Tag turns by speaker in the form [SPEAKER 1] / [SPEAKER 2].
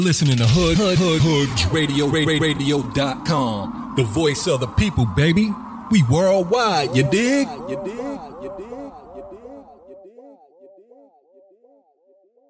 [SPEAKER 1] Listening to Radio.com. The voice of the people, baby. We worldwide, you dig?